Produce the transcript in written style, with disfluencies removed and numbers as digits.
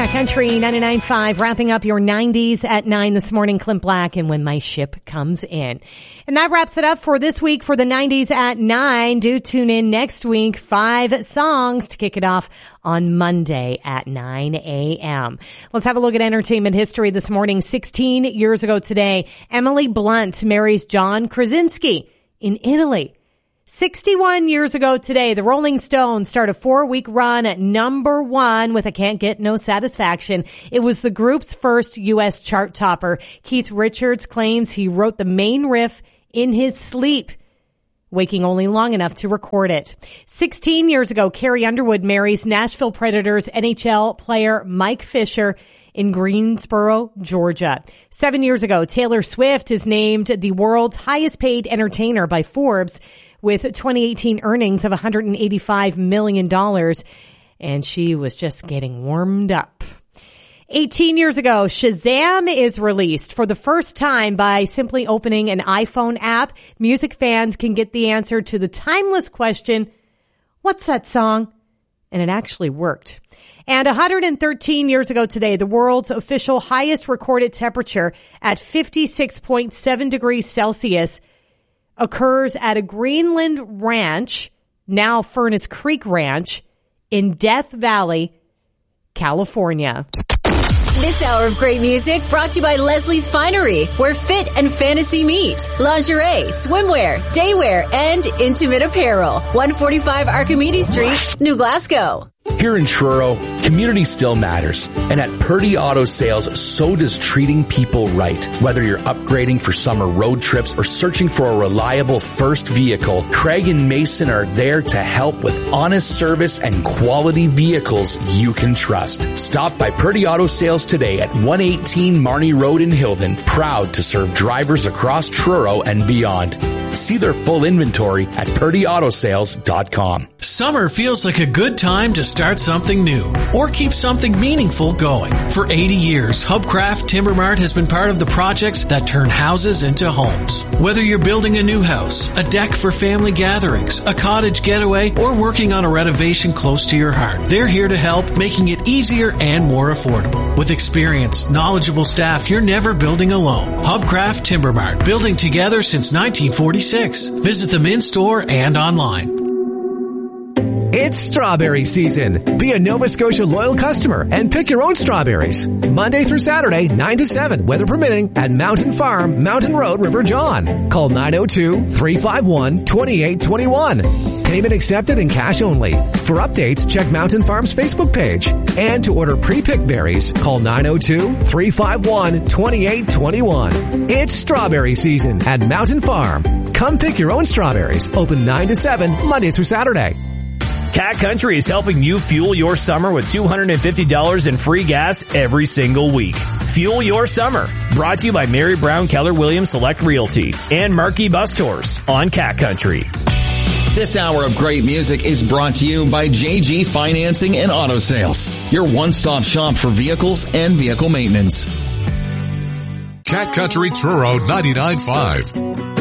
Cat Country 99.5, wrapping up your 90s at 9 this morning. Clint Black and When My Ship Comes In. And that wraps it up for this week for the 90s at 9. Do tune in next week. 5 songs to kick it off on Monday at 9 a.m. Let's have a look at entertainment history this morning. 16 years ago today, Emily Blunt marries John Krasinski in Italy. 61 years ago today, the Rolling Stones start a 4-week run at number 1 with I Can't Get No Satisfaction. It was the group's first U.S. chart topper. Keith Richards claims he wrote the main riff in his sleep, waking only long enough to record it. 16 years ago, Carrie Underwood marries Nashville Predators NHL player Mike Fisher in Greensboro, Georgia. 7 years ago, Taylor Swift is named the world's highest paid entertainer by Forbes, with 2018 earnings of $185 million, and she was just getting warmed up. 18 years ago, Shazam is released for the first time. By simply opening an iPhone app, music fans can get the answer to the timeless question, what's that song? And it actually worked. And 113 years ago today, the world's official highest recorded temperature at 56.7 degrees Celsius occurs at a Greenland ranch, now Furnace Creek Ranch, in Death Valley, California. This hour of great music brought to you by Leslie's Finery, where fit and fantasy meet. Lingerie, swimwear, daywear, and intimate apparel. 145 Archimedes Street, New Glasgow. Here in Truro, community still matters. And at Purdy Auto Sales, so does treating people right. Whether you're upgrading for summer road trips or searching for a reliable first vehicle, Craig and Mason are there to help with honest service and quality vehicles you can trust. Stop by Purdy Auto Sales today at 118 Marnie Road in Hilden, proud to serve drivers across Truro and beyond. See their full inventory at purdyautosales.com. Summer feels like a good time to start something new or keep something meaningful going. For 80 years, Hubcraft Timber Mart has been part of the projects that turn houses into homes. Whether you're building a new house, a deck for family gatherings, a cottage getaway, or working on a renovation close to your heart, they're here to help, making it easier and more affordable. With experienced, knowledgeable staff, you're never building alone. Hubcraft Timber Mart, building together since 1946. Visit them in store and online. It's strawberry season. Be a Nova Scotia loyal customer and pick your own strawberries. Monday through Saturday, 9 to 7, weather permitting, at Mountain Farm, Mountain Road, River John. Call 902-351-2821. Payment accepted in cash only. For updates, check Mountain Farm's Facebook page. And to order pre-picked berries, call 902-351-2821. It's strawberry season at Mountain Farm. Come pick your own strawberries. Open 9 to 7, Monday through Saturday. Cat Country is helping you fuel your summer with $250 in free gas every single week. Fuel your summer. Brought to you by Mary Brown Keller Williams Select Realty and Marquee Bus Tours on Cat Country. This hour of great music is brought to you by JG Financing and Auto Sales, your one-stop shop for vehicles and vehicle maintenance. Cat Country Truro 99.5.